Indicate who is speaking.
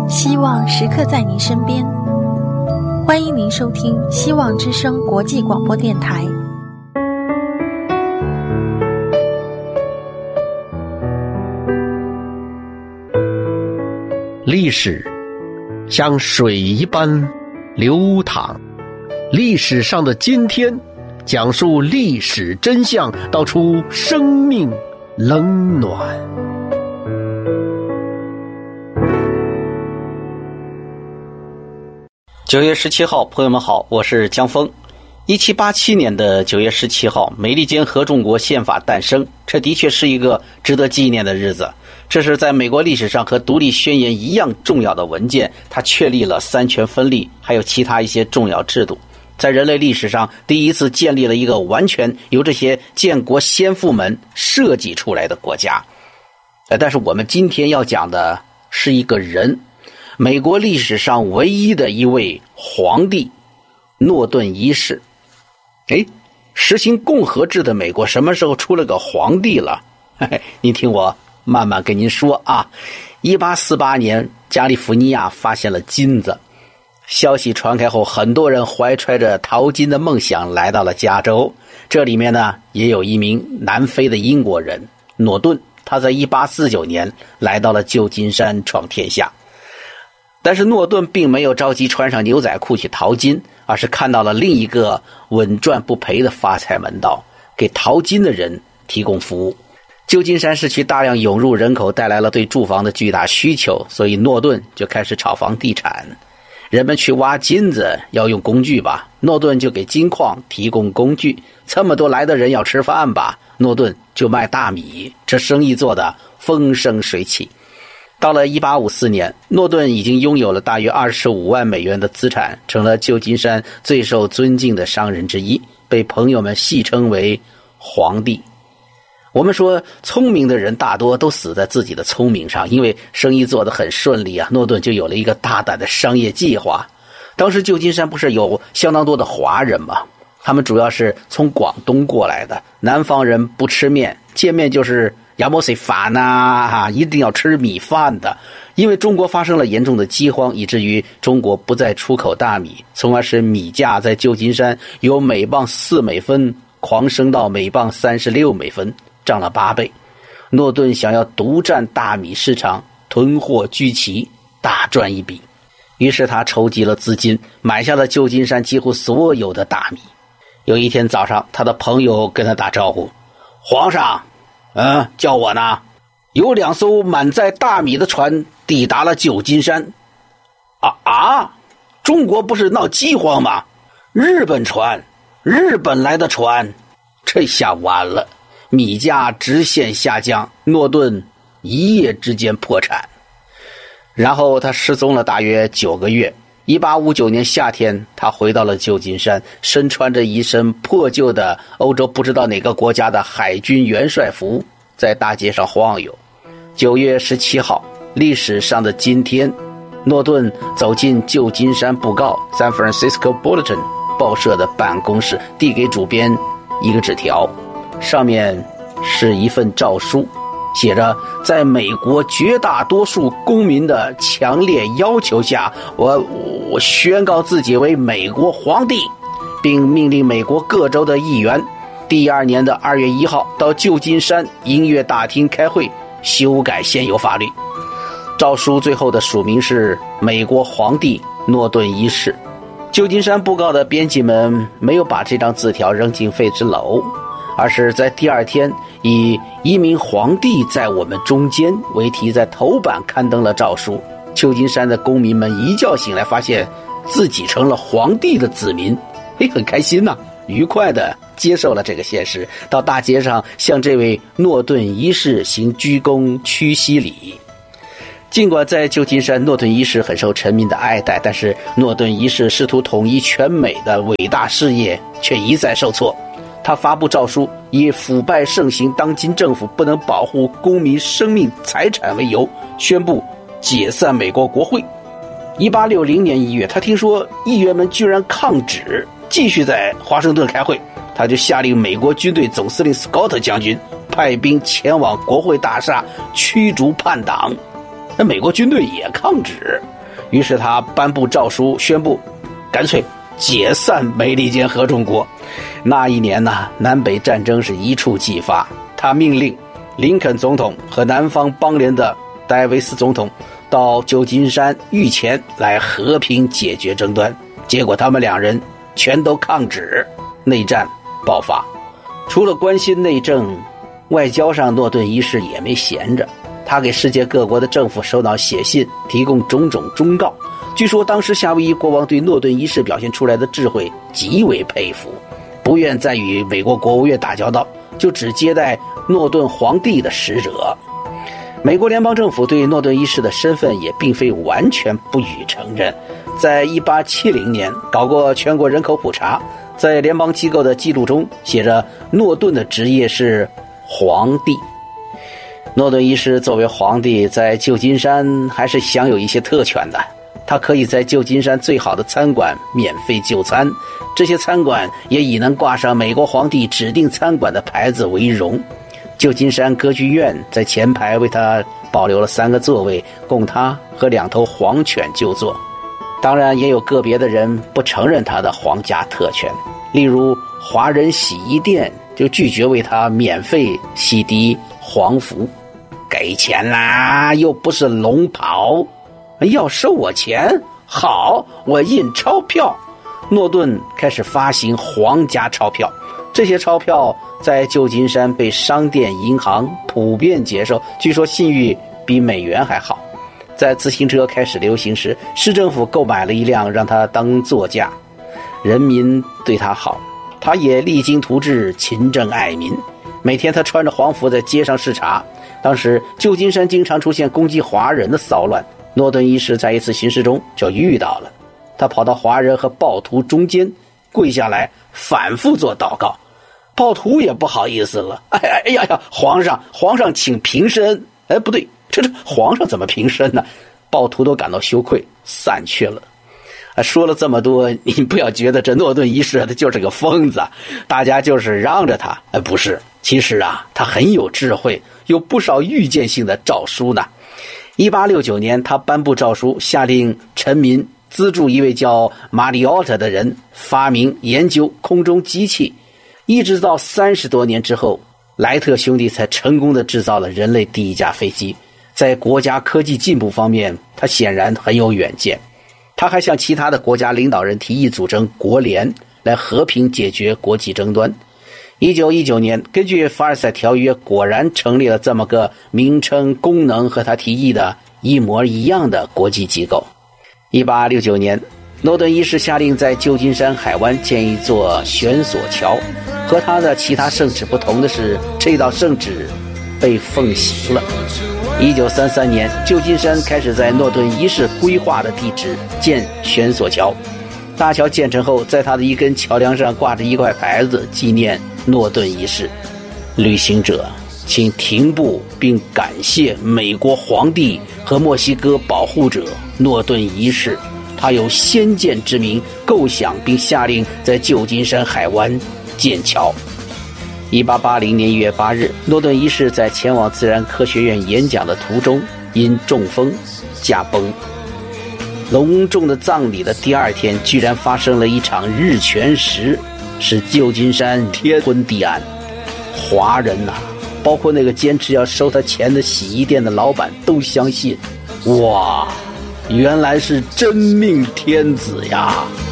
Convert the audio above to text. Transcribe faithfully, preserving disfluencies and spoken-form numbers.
Speaker 1: 希望时刻在您身边，欢迎您收听希望之声国际广播电台。
Speaker 2: 历史像水一般流淌，历史上的今天，讲述历史真相，道出生命冷暖。
Speaker 3: 九月十七号，朋友们好，我是江峰。一七八七年的九月十七号，美利坚合众国宪法诞生，这的确是一个值得纪念的日子。这是在美国历史上和独立宣言一样重要的文件，它确立了三权分立，还有其他一些重要制度。在人类历史上第一次建立了一个完全由这些建国先父们设计出来的国家。但是我们今天要讲的是一个人，美国历史上唯一的一位皇帝诺顿一世。诶，实行共和制的美国什么时候出了个皇帝了？嘿嘿，您听我慢慢跟您说啊。一八四八年，加利福尼亚发现了金子，消息传开后，很多人怀揣着淘金的梦想来到了加州。这里面呢，也有一名南非的英国人诺顿，他在一八四九年来到了旧金山闯天下。但是诺顿并没有着急穿上牛仔裤去淘金，而是看到了另一个稳赚不赔的发财门道，给淘金的人提供服务。旧金山市区大量涌入人口带来了对住房的巨大需求，所以诺顿就开始炒房地产。人们去挖金子要用工具吧，诺顿就给金矿提供工具。这么多来的人要吃饭吧，诺顿就卖大米，这生意做得风生水起。到了一八五四年，诺顿已经拥有了大约二十五万美元的资产，成了旧金山最受尊敬的商人之一，被朋友们戏称为皇帝。我们说聪明的人大多都死在自己的聪明上，因为生意做得很顺利啊，诺顿就有了一个大胆的商业计划。当时旧金山不是有相当多的华人吗？他们主要是从广东过来的，南方人不吃面，见面就是要么谁饭呐，一定要吃米饭的。因为中国发生了严重的饥荒，以至于中国不再出口大米，从而使米价在旧金山由每磅四美分狂升到每磅三十六美分，涨了八倍。诺顿想要独占大米市场，囤货居奇，大赚一笔。于是他筹集了资金，买下了旧金山几乎所有的大米。有一天早上，他的朋友跟他打招呼：皇上，嗯，叫我呢，有两艘满载大米的船抵达了旧金山。啊啊！中国不是闹饥荒吗？日本船，日本来的船，这下完了，米价直线下降，诺顿一夜之间破产。然后他失踪了大约九个月。一八五九年夏天，他回到了旧金山，身穿着一身破旧的欧洲不知道哪个国家的海军元帅服，在大街上晃悠。九月十七号，历史上的今天，诺顿走进旧金山布告 San Francisco Bulletin 报社的办公室，递给主编一个纸条，上面是一份诏书，写着在美国绝大多数公民的强烈要求下，我我宣告自己为美国皇帝，并命令美国各州的议员第二年的二月一号到旧金山音乐大厅开会，修改现有法律。诏书最后的署名是美国皇帝诺顿一世。旧金山布告的编辑们没有把这张字条扔进废纸篓，而是在第二天以一名皇帝在我们中间为题，在头版刊登了诏书。旧金山的公民们一觉醒来，发现自己成了皇帝的子民，嘿，很开心呐、啊，愉快地接受了这个现实，到大街上向这位诺顿一世行鞠躬屈膝礼。尽管在旧金山，诺顿一世很受臣民的爱戴，但是诺顿一世试图统一全美的伟大事业却一再受挫。他发布诏书，以腐败盛行，当今政府不能保护公民生命财产为由，宣布解散美国国会。一八六零年一月，他听说议员们居然抗旨，继续在华盛顿开会，他就下令美国军队总司令斯科特将军派兵前往国会大厦驱逐叛党。那美国军队也抗旨， 于是他颁布诏书，宣布干脆解散美利坚合众国。那一年呢，南北战争是一触即发，他命令林肯总统和南方邦联的戴维斯总统到旧金山御前来和平解决争端，结果他们两人全都抗旨，内战爆发。除了关心内政，外交上诺顿一世也没闲着，他给世界各国的政府首脑写信，提供种种忠告。据说当时夏威夷国王对诺顿一世表现出来的智慧极为佩服，不愿再与美国国务院打交道，就只接待诺顿皇帝的使者。美国联邦政府对诺顿一世的身份也并非完全不予承认，在一八七零年搞过全国人口普查，在联邦机构的记录中写着诺顿的职业是皇帝。诺顿一世作为皇帝，在旧金山还是享有一些特权的，他可以在旧金山最好的餐馆免费就餐，这些餐馆也以能挂上美国皇帝指定餐馆的牌子为荣。旧金山歌剧院在前排为他保留了三个座位，供他和两头黄犬就坐。当然也有个别的人不承认他的皇家特权，例如华人洗衣店就拒绝为他免费洗涤皇服。给钱啦，又不是龙袍，要收我钱？好，我印钞票。诺顿开始发行皇家钞票，这些钞票在旧金山被商店银行普遍接受，据说信誉比美元还好。在自行车开始流行时，市政府购买了一辆让他当座驾。人民对他好，他也励精图治，勤政爱民。每天他穿着皇服在街上视察。当时旧金山经常出现攻击华人的骚乱，诺顿一世在一次巡视中就遇到了。他跑到华人和暴徒中间，跪下来反复做祷告。暴徒也不好意思了，哎呀哎呀呀，皇上皇上请平身。哎，不对，这这皇上怎么平身呢？暴徒都感到羞愧，散去了。啊，说了这么多，你不要觉得这诺顿一世他就是个疯子，大家就是让着他。哎，不是，其实啊，他很有智慧，有不少预见性的诏书呢。一八六九年，他颁布诏书，下令臣民资助一位叫马里奥特的人发明研究空中机器。一直到三十多年之后，莱特兄弟才成功地制造了人类第一架飞机。在国家科技进步方面，他显然很有远见。他还向其他的国家领导人提议组成国联，来和平解决国际争端。一九一九年，根据凡尔赛条约，果然成立了这么个名称、功能和他提议的一模一样的国际机构。一八六九年，诺顿一世下令在旧金山海湾建一座悬索桥。和他的其他圣旨不同的是，这道圣旨被奉行了。一九三三年，旧金山开始在诺顿一世规划的地址建悬索桥。大桥建成后，在它的一根桥梁上挂着一块牌子，纪念诺顿一世。旅行者，请停步并感谢美国皇帝和墨西哥保护者诺顿一世，他有先见之明，构想并下令在旧金山海湾建桥。一八八零年一月八日，诺顿一世在前往自然科学院演讲的途中因中风驾崩。隆重的葬礼的第二天，居然发生了一场日全食，使旧金山天昏地暗。华人呐、啊，包括那个坚持要收他钱的洗衣店的老板都相信，哇，原来是真命天子呀！